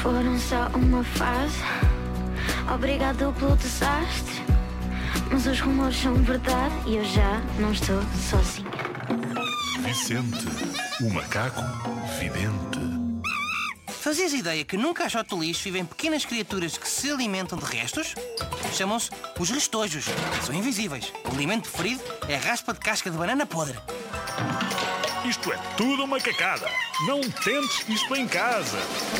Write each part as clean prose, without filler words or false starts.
Foram só uma fase. Obrigado pelo desastre. Mas os rumores são verdade e eu já não estou sozinha. Vicente, o macaco vidente. Fazias ideia que num caixote de lixo vivem pequenas criaturas que se alimentam de restos? Chamam-se os restojos. São invisíveis. O alimento preferido é a raspa de casca de banana podre. Isto é tudo uma cacada. Não tentes isto em casa.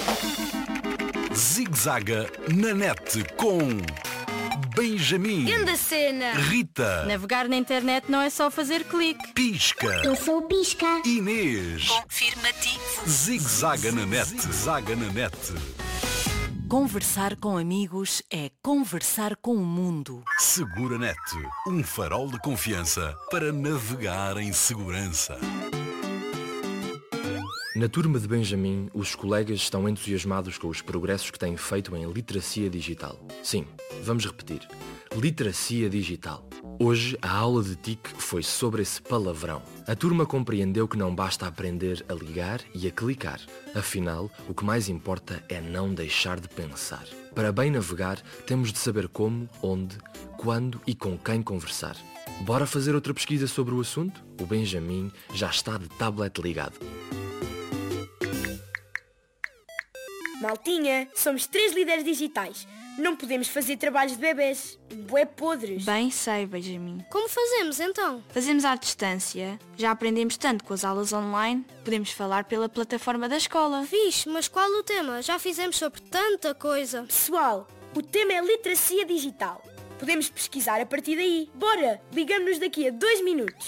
Zig-zaga na net com Benjamin, Grande cena! Rita, Navegar na internet não é só fazer clique. Pisca, Eu sou o Pisca. Inês. Confirmativo. Zig-zaga na net, zaga na net. Conversar com amigos é conversar com o mundo. Segura Net, um farol de confiança para navegar em segurança. Na turma de Benjamin, os colegas estão entusiasmados com os progressos que têm feito em literacia digital. Sim, vamos repetir. Literacia digital. Hoje, a aula de TIC foi sobre esse palavrão. A turma compreendeu que não basta aprender a ligar e a clicar. Afinal, o que mais importa é não deixar de pensar. Para bem navegar, temos de saber como, onde, quando e com quem conversar. Bora fazer outra pesquisa sobre o assunto? O Benjamin já está de tablet ligado. Maltinha, somos 3 líderes digitais. Não podemos fazer trabalhos de bebés. Bué podres. Bem sei, Benjamin. Como fazemos então? Fazemos à distância. Já aprendemos tanto com as aulas online. Podemos falar pela plataforma da escola. Fixe, mas qual o tema? Já fizemos sobre tanta coisa. Pessoal, o tema é literacia digital. Podemos pesquisar a partir daí. Bora, ligamos-nos daqui a 2 minutos.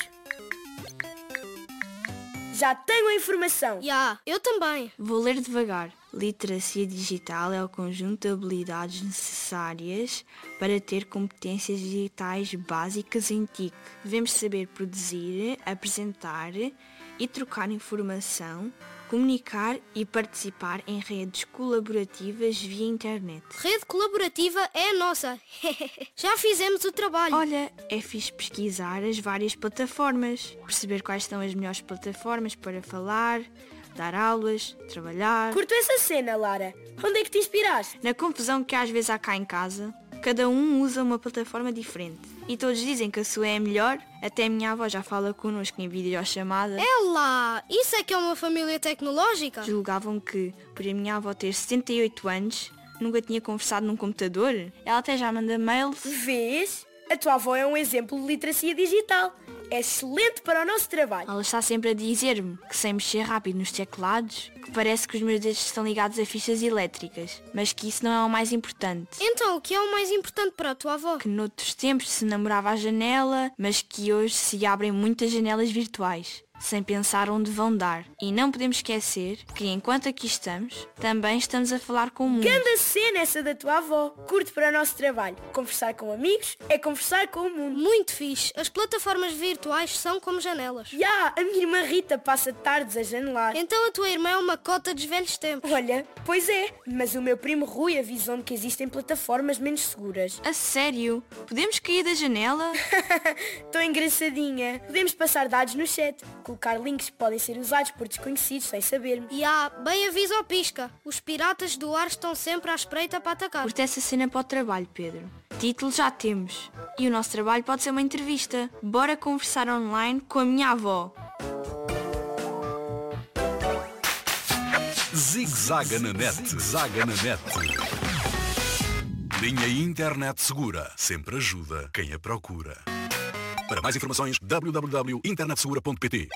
Já tenho a informação. Já, eu também. Vou ler devagar. Literacia digital é o conjunto de habilidades necessárias para ter competências digitais básicas em TIC. Devemos saber produzir, apresentar e trocar informação, comunicar e participar em redes colaborativas via internet. Rede colaborativa é a nossa. Já fizemos o trabalho. Olha, é fixe pesquisar as várias plataformas, perceber quais são as melhores plataformas para falar, dar aulas, trabalhar. Curto essa cena, Lara. Onde é que te inspiraste? Na confusão que às vezes há cá em casa, cada um usa uma plataforma diferente. E todos dizem que a sua é a melhor. Até a minha avó já fala connosco em videochamada. É lá! Isso é que é uma família tecnológica? Julgavam que, por a minha avó ter 78 anos, nunca tinha conversado num computador. Ela até já manda mails. Vês? A tua avó é um exemplo de literacia digital. É excelente para o nosso trabalho. Ela está sempre a dizer-me que sem mexer rápido nos teclados, que parece que os meus dedos estão ligados a fichas elétricas, mas que isso não é o mais importante. Então, o que é o mais importante para a tua avó? Que noutros tempos se namorava à janela, mas que hoje se abrem muitas janelas virtuais, sem pensar onde vão dar. E não podemos esquecer que enquanto aqui estamos, também estamos a falar com o mundo. Grande cena essa da tua avó. Curto para o nosso trabalho. Conversar com amigos é conversar com o mundo. Muito fixe. As plataformas virtuais são como janelas. Já, a minha irmã Rita passa tardes a janelar. Então a tua irmã é uma cota dos velhos tempos. Olha, pois é, mas o meu primo Rui avisou-me que existem plataformas menos seguras. A sério? Podemos cair da janela? Estou engraçadinha. Podemos passar dados no chat, colocar links que podem ser usados por desconhecidos sem sabermos. Já, bem aviso ao Pisca. Os piratas do ar estão sempre à espreita para atacar. Curte essa cena para o trabalho, Pedro. Título já temos. E o nosso trabalho pode ser uma entrevista. Bora conversar online com a minha avó. Zig-zaga na net, zaga na net. Linha Internet Segura sempre ajuda quem a procura. Para mais informações, www.internetsegura.pt.